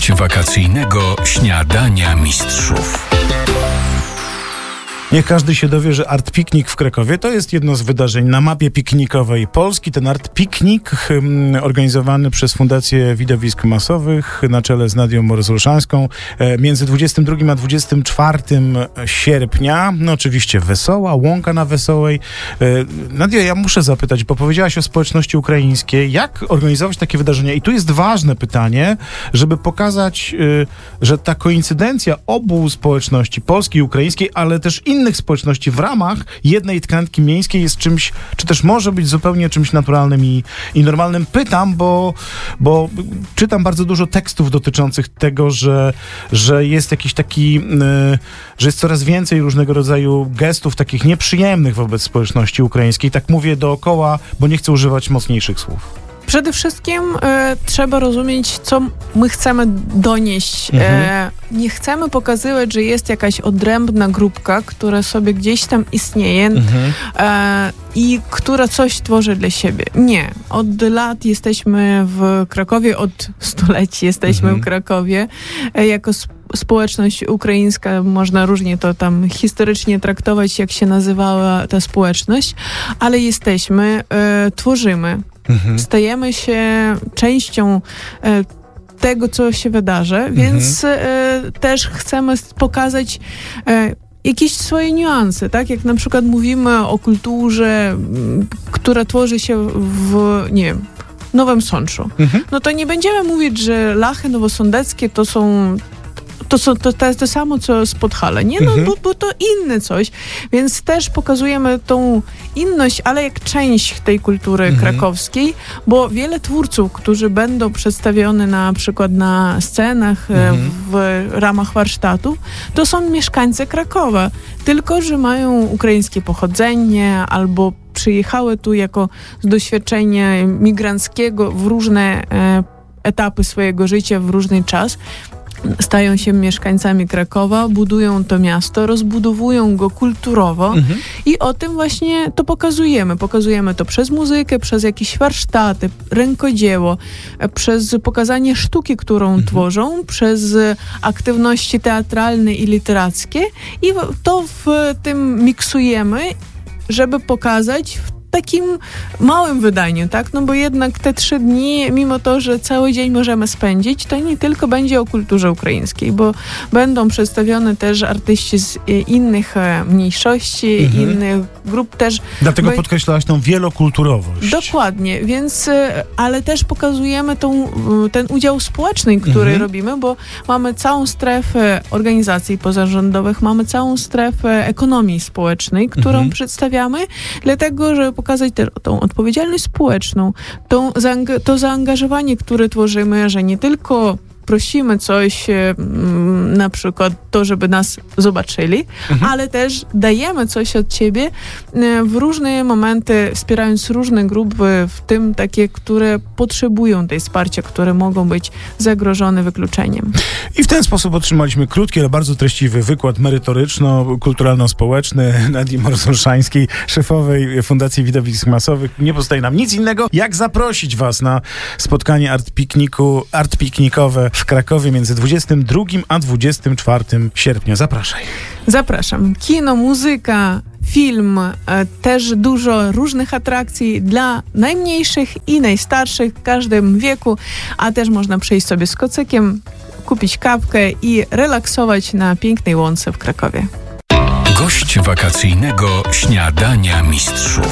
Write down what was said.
Gość wakacyjnego śniadania mistrzów. Niech każdy się dowie, że Art Piknik w Krakowie to jest jedno z wydarzeń na mapie piknikowej Polski. Ten Art Piknik organizowany przez Fundację Widowisk Masowych na czele z Nadią Morzolszańską między 22 a 24 sierpnia. No oczywiście Wesoła, Łąka na Wesołej. Nadia, ja muszę zapytać, bo powiedziałaś o społeczności ukraińskiej. Jak organizować takie wydarzenia? I tu jest ważne pytanie, żeby pokazać, że ta koincydencja obu społeczności, polskiej i ukraińskiej, ale też innych społeczności w ramach jednej tkanki miejskiej jest czymś, czy też może być zupełnie czymś naturalnym i normalnym. Pytam, bo czytam bardzo dużo tekstów dotyczących tego, że jest jakiś taki, że jest coraz więcej różnego rodzaju gestów takich nieprzyjemnych wobec społeczności ukraińskiej. Tak mówię dookoła, bo nie chcę używać mocniejszych słów. Przede wszystkim trzeba rozumieć, co my chcemy donieść. Nie chcemy pokazywać, że jest jakaś odrębna grupka, która sobie gdzieś tam istnieje i która coś tworzy dla siebie. Nie. Od lat jesteśmy w Krakowie, od stuleci jesteśmy w Krakowie. Jako społeczność ukraińska, można różnie to tam historycznie traktować, jak się nazywała ta społeczność, ale jesteśmy, tworzymy. Stajemy się częścią tego, co się wydarzy, więc też chcemy pokazać jakieś swoje niuanse, tak? Jak na przykład mówimy o kulturze, która tworzy się w, nie wiem, Nowym Sączu. No to nie będziemy mówić, że Lachy nowosądeckie to jest to samo, co z Podhala. Nie, no, bo to inne coś. Więc też pokazujemy tą inność, ale jak część tej kultury krakowskiej, bo wiele twórców, którzy będą przedstawione na przykład na scenach w ramach warsztatów, to są mieszkańcy Krakowa. Tylko że mają ukraińskie pochodzenie albo przyjechały tu jako z doświadczenia migranckiego w różne etapy swojego życia, w różny czas. Stają się mieszkańcami Krakowa, budują to miasto, rozbudowują go kulturowo i o tym właśnie to pokazujemy. Pokazujemy to przez muzykę, przez jakieś warsztaty, rękodzieło, przez pokazanie sztuki, którą tworzą, przez aktywności teatralne i literackie i to w tym miksujemy, żeby pokazać w takim małym wydaniu, tak? No bo jednak te 3 dni, mimo to, że cały dzień możemy spędzić, to nie tylko będzie o kulturze ukraińskiej, bo będą przedstawione też artyści z innych mniejszości, innych grup też. Dlatego podkreślałaś tą wielokulturowość. Dokładnie, więc, ale też pokazujemy ten udział społeczny, który robimy, bo mamy całą strefę organizacji pozarządowych, mamy całą strefę ekonomii społecznej, którą przedstawiamy, dlatego, że pokazać też tą odpowiedzialność społeczną, to zaangażowanie, które tworzymy, że nie tylko prosimy coś, na przykład to, żeby nas zobaczyli, ale też dajemy coś od siebie w różne momenty, wspierając różne grupy, w tym takie, które potrzebują tej wsparcia, które mogą być zagrożone wykluczeniem. I w ten sposób otrzymaliśmy krótki, ale bardzo treściwy wykład merytoryczno-kulturalno-społeczny Nadii Morzolszańskiej, szefowej Fundacji Widowisk Masowych. Nie pozostaje nam nic innego, jak zaprosić was na spotkanie Art Piknikowe w Krakowie między 22 a 24 sierpnia. Zapraszaj. Zapraszam. Kino, muzyka, film, też dużo różnych atrakcji dla najmniejszych i najstarszych w każdym wieku, a też można przyjść sobie z kocykiem, kupić kawkę i relaksować na pięknej łące w Krakowie. Gość wakacyjnego śniadania mistrzów.